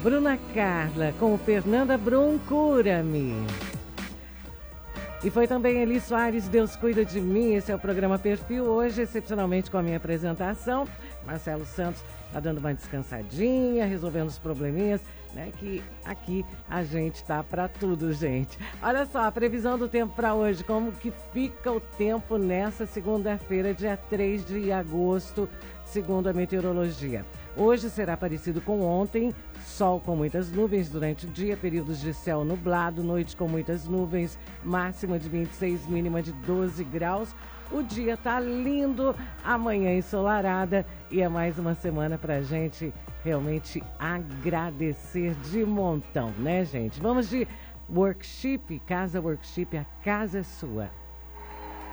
Bruna Carla com Fernanda Brum, Cura-me. E foi também Eli Soares, Deus Cuida de Mim. Esse é o programa Perfil, hoje excepcionalmente com a minha apresentação. Marcelo Santos está dando uma descansadinha, resolvendo os probleminhas, né? Que aqui a gente tá para tudo, gente. Olha só, a previsão do tempo para hoje, como que fica o tempo nessa segunda-feira, dia 3 de agosto, segundo a meteorologia. Hoje será parecido com ontem, sol com muitas nuvens durante o dia, períodos de céu nublado, noite com muitas nuvens, máxima de 26, mínima de 12 graus. O dia tá lindo, amanhã ensolarada e é mais uma semana pra gente realmente agradecer de montão, né, gente? Vamos de workshop, Casa Workshop, a casa é sua.